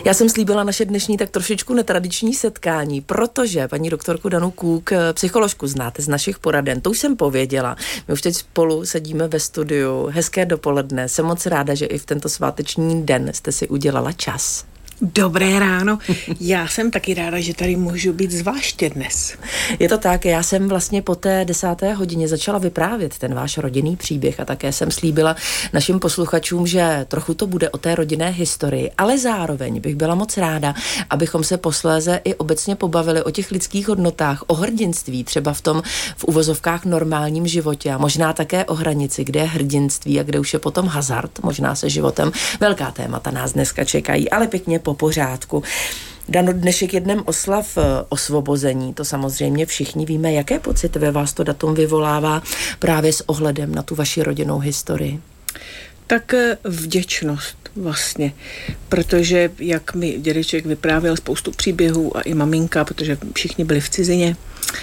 Já jsem slíbila naše dnešní tak trošičku netradiční setkání, protože paní doktorku Danu Kůk, psycholožku, znáte z našich poraden, to už jsem pověděla. My už teď spolu sedíme ve studiu. Hezké dopoledne. Jsem moc ráda, že i v tento sváteční den jste si udělala čas. Dobré ráno. Já jsem taky ráda, že tady můžu být zvláště dnes. Je to tak, já jsem vlastně po té 10. hodině začala vyprávět ten váš rodinný příběh a také jsem slíbila našim posluchačům, že trochu to bude o té rodinné historii, ale zároveň bych byla moc ráda, abychom se posléze i obecně pobavili o těch lidských hodnotách, o hrdinství, třeba v tom v uvozovkách normálním životě a možná také o hranici, kde je hrdinství a kde už je potom hazard, možná se životem. Velká témata nás dneska čekají, ale pěkně po pořádku. Dano, dnešek je dnem oslav osvobození, to samozřejmě všichni víme. Jaké pocity ve vás to datum vyvolává právě s ohledem na tu vaši rodinnou historii? Tak vděčnost vlastně, protože jak mi dědeček vyprávěl spoustu příběhů a i maminka, protože všichni byli v cizině,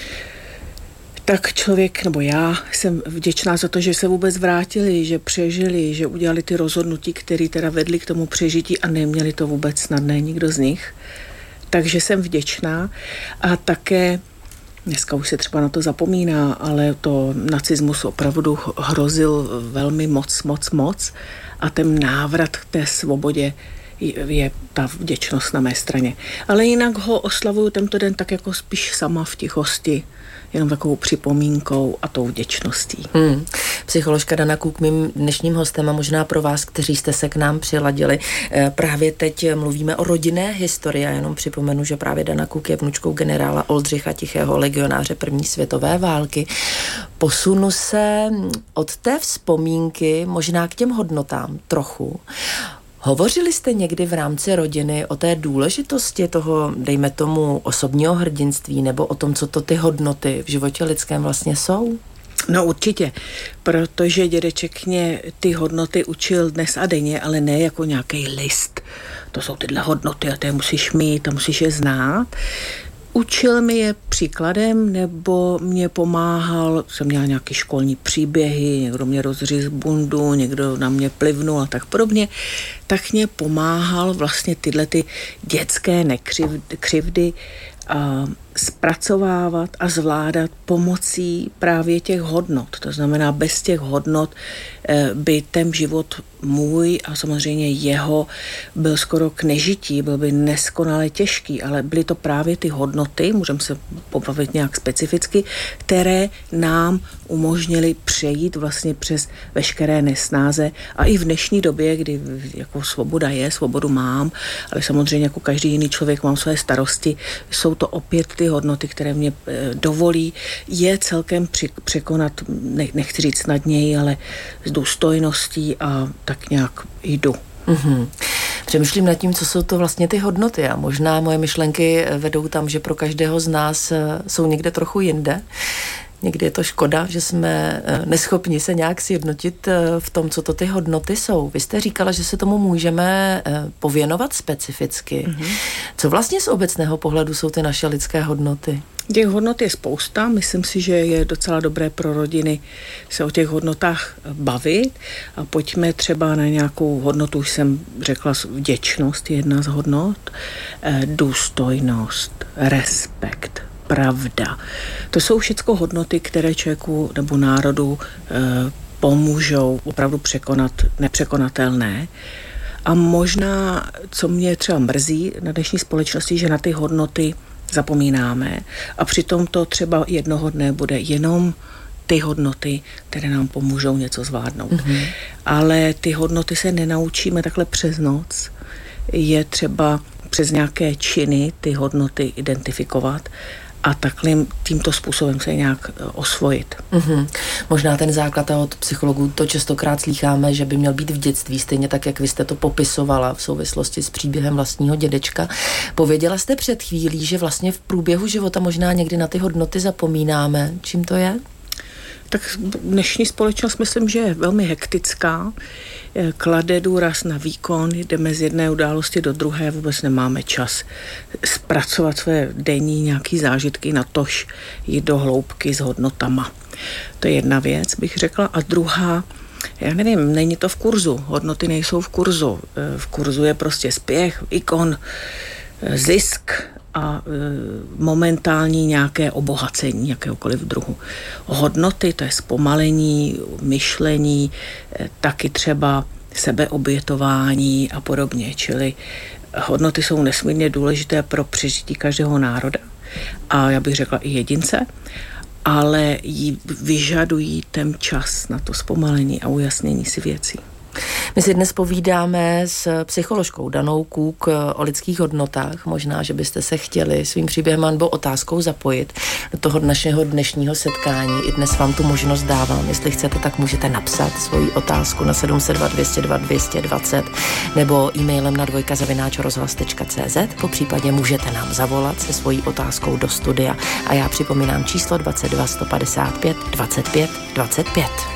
tak člověk, nebo já jsem vděčná za to, že se vůbec vrátili, že přežili, že udělali ty rozhodnutí, které teda vedli k tomu přežití a neměli to vůbec snadné, nikdo z nich. Takže jsem vděčná a také, dneska už se třeba na to zapomíná, ale to nacismus opravdu hrozil velmi moc a ten návrat k té svobodě je ta vděčnost na mé straně. Ale jinak ho oslavuju tento den tak jako spíš sama v tichosti, jenom takovou připomínkou a tou vděčností. Psycholožka Dana Kůk, mým dnešním hostem a možná pro vás, kteří jste se k nám přiladili. Právě teď mluvíme o rodinné historii a jenom připomenu, že právě Dana Kůk je vnučkou generála Oldřicha Tichého, legionáře první světové války. Posunu se od té vzpomínky možná k těm hodnotám trochu. Hovořili jste někdy v rámci rodiny o té důležitosti toho, dejme tomu, osobního hrdinství nebo o tom, co to ty hodnoty v životě lidském vlastně jsou? No určitě, protože dědeček mě ty hodnoty učil dnes a denně, ale ne jako nějaký list. To jsou tyhle hodnoty a ty musíš mít a musíš je znát. Učil mi je příkladem, nebo mě pomáhal, jsem měla nějaké školní příběhy, někdo mě rozříz bundu, někdo na mě plivnul a tak podobně, tak mě pomáhal vlastně tyhle ty dětské křivdy zpracovávat a zvládat pomocí právě těch hodnot. To znamená, bez těch hodnot by ten život můj a samozřejmě jeho byl skoro k nežití, byl by neskonale těžký, ale byly to právě ty hodnoty, můžeme se pobavit nějak specificky, které nám umožnily přejít vlastně přes veškeré nesnáze a i v dnešní době, kdy jako svoboda je, svobodu mám, ale samozřejmě jako každý jiný člověk mám své starosti, jsou to opět ty hodnoty, které mě dovolí je celkem překonat, nechci říct snadněji, ale s důstojností a tak nějak jdu. Přemýšlím nad tím, co jsou to vlastně ty hodnoty a možná moje myšlenky vedou tam, že pro každého z nás jsou někde trochu jinde. Někdy je to škoda, že jsme neschopni se nějak sjednotit v tom, co to ty hodnoty jsou. Vy jste říkala, že se tomu můžeme pověnovat specificky. Co vlastně z obecného pohledu jsou ty naše lidské hodnoty? Těch hodnot je spousta. Myslím si, že je docela dobré pro rodiny se o těch hodnotách bavit. A pojďme třeba na nějakou hodnotu, už jsem řekla, vděčnost je jedna z hodnot, důstojnost, respekt, pravda. To jsou všechno hodnoty, které člověku nebo národu pomůžou opravdu překonat nepřekonatelné. A možná, co mě třeba mrzí na dnešní společnosti, že na ty hodnoty zapomínáme a přitom to třeba jednoho dne bude jenom ty hodnoty, které nám pomůžou něco zvládnout. Ale ty hodnoty se nenaučíme takhle přes noc. Je třeba přes nějaké činy ty hodnoty identifikovat a takhle tímto způsobem se nějak osvojit. Možná ten základ a od psychologů to častokrát slýcháme, že by měl být v dětství, stejně tak, jak vy jste to popisovala v souvislosti s příběhem vlastního dědečka. Pověděla jste před chvílí, že vlastně v průběhu života možná někdy na ty hodnoty zapomínáme. Čím to je? Tak dnešní společnost myslím, že je velmi hektická, klade důraz na výkon, jdeme z jedné události do druhé, vůbec nemáme čas zpracovat své denní nějaký zážitky, natož jít do hloubky s hodnotama. To je jedna věc, bych řekla. A druhá, já nevím, není to v kurzu, hodnoty nejsou v kurzu. V kurzu je prostě spěch, ikon, zisk a momentální nějaké obohacení jakéhokoliv druhu. Hodnoty, to je zpomalení, myšlení, taky třeba sebeobětování a podobně. Čili hodnoty jsou nesmírně důležité pro přežití každého národa a já bych řekla i jedince, ale vyžadují ten čas na to zpomalení a ujasnění si věcí. My si dnes povídáme s psycholožkou Danou Kůk o lidských hodnotách. Možná, že byste se chtěli svým příběhem nebo otázkou zapojit do toho našeho dnešního setkání. I dnes vám tu možnost dávám. Jestli chcete, tak můžete napsat svoji otázku na 702 202 220 nebo e-mailem na dvojka@rozhlas.cz. Popřípadě můžete nám zavolat se svojí otázkou do studia. A já připomínám číslo 22 155 25 25.